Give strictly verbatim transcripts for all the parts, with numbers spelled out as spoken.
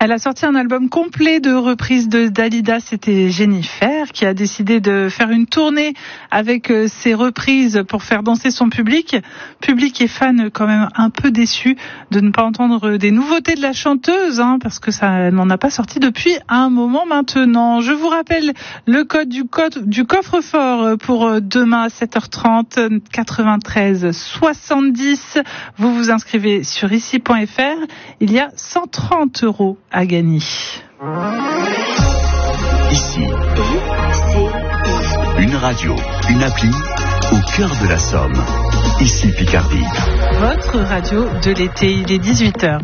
Elle a sorti un album complet de reprises de Dalida. C'était Jennifer qui a décidé de faire une tournée avec ses reprises pour faire danser son public. Public et fan quand même un peu déçus de ne pas entendre des nouveautés de la chanteuse, hein, parce que ça elle n'en a pas sorti depuis un moment maintenant. Je vous rappelle le code du, code, du coffre-fort pour demain à sept heures trente, quatre-vingt-treize soixante-dix. Vous vous inscrivez sur ici point f r. Il y a cent trente euros à gagner. Ici, une radio, une appli au cœur de la Somme. Ici Picardie. Votre radio de l'été, il est dix-huit heures.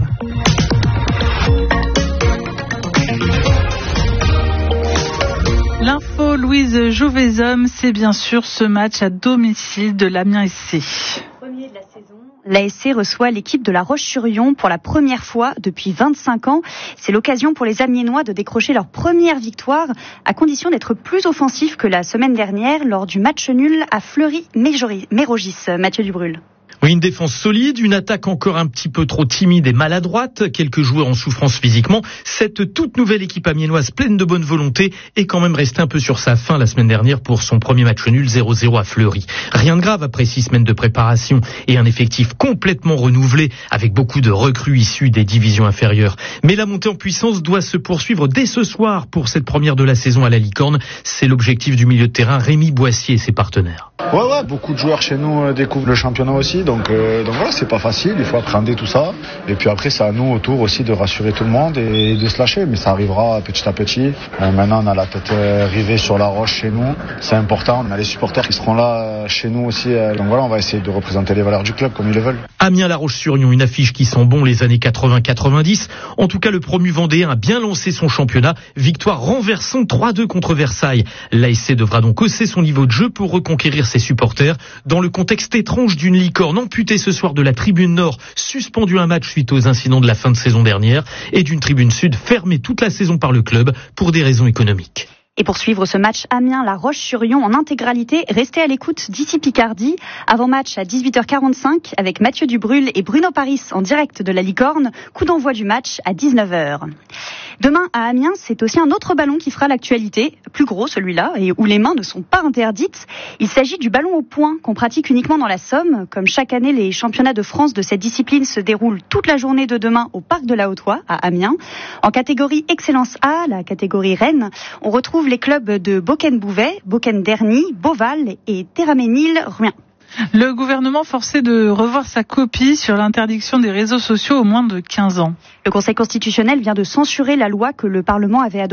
L'info Louise Jouvezhomme, c'est bien sûr ce match à domicile de l'Amiens S C. Premier de la saison. L'A S C reçoit l'équipe de La Roche-sur-Yon pour la première fois depuis vingt-cinq ans. C'est l'occasion pour les Amiénois de décrocher leur première victoire, à condition d'être plus offensifs que la semaine dernière lors du match nul à Fleury-Mérogis. Mathieu Dubrul. Oui, une défense solide, une attaque encore un petit peu trop timide et maladroite, quelques joueurs en souffrance physiquement. Cette toute nouvelle équipe amiénoise pleine de bonne volonté est quand même restée un peu sur sa faim la semaine dernière pour son premier match nul zéro zéro à Fleury. Rien de grave après six semaines de préparation et un effectif complètement renouvelé avec beaucoup de recrues issues des divisions inférieures. Mais la montée en puissance doit se poursuivre dès ce soir pour cette première de la saison à la Licorne. C'est l'objectif du milieu de terrain Rémi Boissier et ses partenaires. Ouais, ouais, beaucoup de joueurs chez nous euh, découvrent le championnat aussi, donc, euh, donc voilà, c'est pas facile, il faut appréhender tout ça. Et puis après, c'est à nous autour aussi de rassurer tout le monde et de se lâcher, mais ça arrivera petit à petit. Euh, maintenant, on a la tête euh, rivée sur la roche chez nous, c'est important. On a les supporters qui seront là euh, chez nous aussi, euh, donc voilà, on va essayer de représenter les valeurs du club comme ils le veulent. Amiens-La Roche-sur-Yon, une affiche qui sent bon les années quatre-vingts quatre-vingt-dix. En tout cas, le promu vendéen a bien lancé son championnat. Victoire renversante trois deux contre Versailles. L'A S C devra donc hausser son niveau de jeu pour reconquérir ses supporters. Dans le contexte étrange d'une Licorne amputée ce soir de la tribune nord, suspendue un match suite aux incidents de la fin de saison dernière, et d'une tribune sud fermée toute la saison par le club pour des raisons économiques. Et pour suivre ce match Amiens-La Roche-sur-Yon en intégralité, restez à l'écoute d'ici Picardie. Avant-match à dix-huit heures quarante-cinq avec Mathieu Dubrul et Bruno Paris en direct de la Licorne. Coup d'envoi du match à dix-neuf heures. Demain à Amiens, c'est aussi un autre ballon qui fera l'actualité, plus gros celui-là, et où les mains ne sont pas interdites. Il s'agit du ballon au poing qu'on pratique uniquement dans la Somme. Comme chaque année, les championnats de France de cette discipline se déroulent toute la journée de demain au Parc de la Haute-Oie à Amiens. En catégorie Excellence A, la catégorie Rennes, on retrouve les clubs de Boken-Bouvet, Boken-Derny, Beauval et Théraménil-Ruin. Le gouvernement forcé de revoir sa copie sur l'interdiction des réseaux sociaux aux moins de quinze ans. Le Conseil constitutionnel vient de censurer la loi que le Parlement avait adoptée